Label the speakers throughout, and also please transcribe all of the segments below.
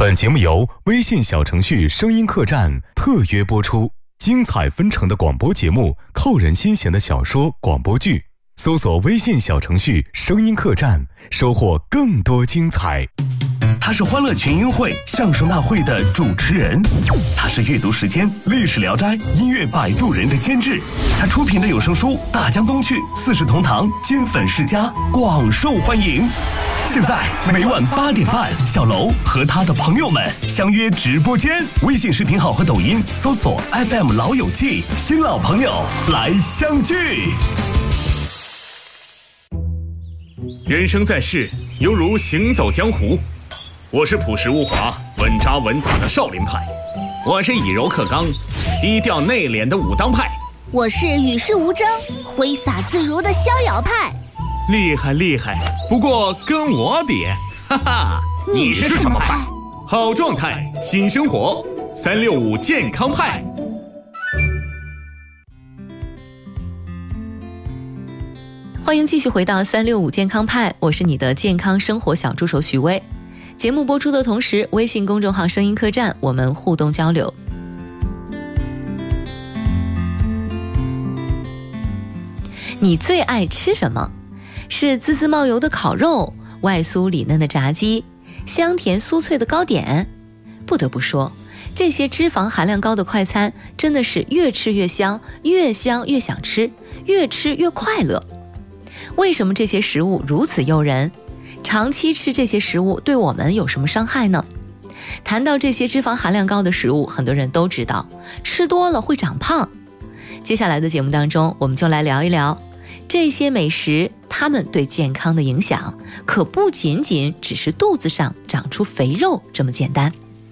Speaker 1: 本节目由微信小程序声音客栈特约播出，精彩纷呈的广播节目，扣人心弦的小说广播剧，搜索微信小程序声音客栈，收获更多精彩。
Speaker 2: 他是欢乐群英会相声大会的主持人，他是阅读时间历史聊斋音乐摆渡人的监制，他出品的有声书《大江东去》四世同堂金粉世家广受欢迎。现在每晚8点半，小楼和他的朋友们相约直播间，微信视频号和抖音搜索 FM 老友记，新老朋友来相聚。
Speaker 3: 人生在世，犹如行走江湖。我是朴实无华、稳扎稳打的少林派，我是以柔克刚、低调内敛的武当派，
Speaker 4: 我是与世无争、挥洒自如的逍遥派。
Speaker 3: 厉害厉害，不过跟我比，哈哈，
Speaker 4: 你是什么派？
Speaker 3: 好状态，新生活，365健康派。
Speaker 5: 欢迎继续回到365健康派，我是你的健康生活小助手许巍。节目播出的同时，微信公众号声音客栈我们互动交流。你最爱吃什么？是滋滋冒油的烤肉，外酥里嫩的炸鸡，香甜酥脆的糕点？不得不说，这些脂肪含量高的快餐真的是越吃越香，越香越想吃，越吃越快乐。为什么这些食物如此诱人？长期吃这些食物对我们有什么伤害呢？谈到这些脂肪含量高的食物，很多人都知道，吃多了会长胖。接下来的节目当中，我们就来聊一聊这些美食，它们对健康的影响，可不仅仅只是肚子上长出肥肉这么简单。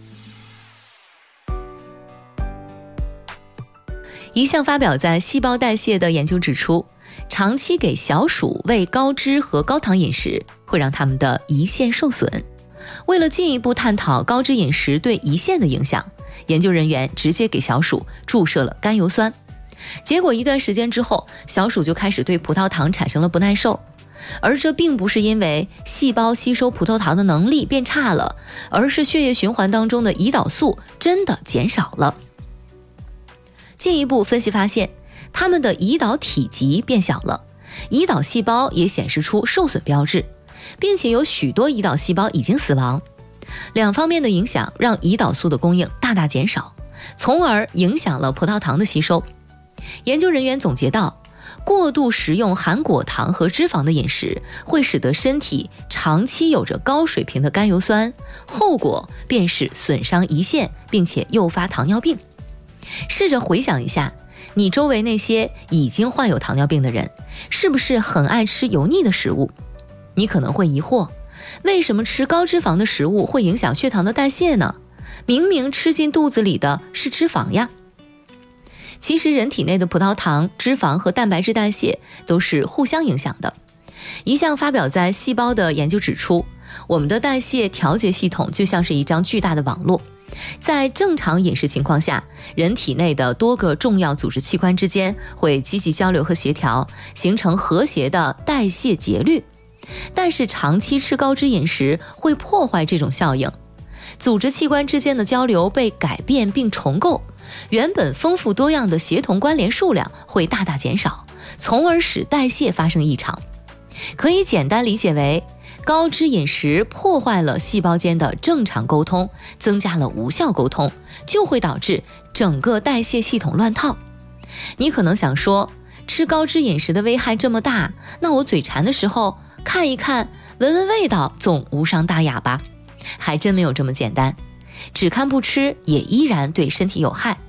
Speaker 5: 一项发表在《细胞代谢》的研究指出，长期给小鼠喂高脂和高糖饮食，会让它们的胰腺受损。为了进一步探讨高脂饮食对胰腺的影响，研究人员直接给小鼠注射了甘油酸。结果一段时间之后，小鼠就开始对葡萄糖产生了不耐受。而这并不是因为细胞吸收葡萄糖的能力变差了，而是血液循环当中的胰岛素真的减少了。进一步分析发现，它们的胰岛体积变小了，胰岛细胞也显示出受损标志，并且有许多胰岛细胞已经死亡。两方面的影响让胰岛素的供应大大减少，从而影响了葡萄糖的吸收。研究人员总结到，过度食用含果糖和脂肪的饮食会使得身体长期有着高水平的甘油酸，后果便是损伤胰腺，并且诱发糖尿病。试着回想一下，你周围那些已经患有糖尿病的人，是不是很爱吃油腻的食物？你可能会疑惑，为什么吃高脂肪的食物会影响血糖的代谢呢？明明吃进肚子里的是脂肪呀。其实人体内的葡萄糖、脂肪和蛋白质代谢都是互相影响的。一项发表在《细胞》的研究指出，我们的代谢调节系统就像是一张巨大的网络。在正常饮食情况下，人体内的多个重要组织器官之间会积极交流和协调，形成和谐的代谢节律。但是长期吃高脂饮食会破坏这种效应，组织器官之间的交流被改变并重构，原本丰富多样的协同关联数量会大大减少，从而使代谢发生异常。可以简单理解为，高脂饮食破坏了细胞间的正常沟通，增加了无效沟通，就会导致整个代谢系统乱套。你可能想说，吃高脂饮食的危害这么大，那我嘴馋的时候看一看，闻闻味道，总无伤大雅吧？还真没有这么简单，只看不吃也依然对身体有害。